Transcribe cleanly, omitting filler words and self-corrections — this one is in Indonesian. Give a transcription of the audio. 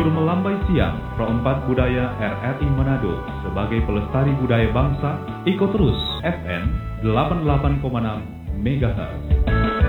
Tur Melambai Siang Pro 4 Budaya RRI Manado sebagai pelestari budaya bangsa, ikut terus FM 88,6 MHz.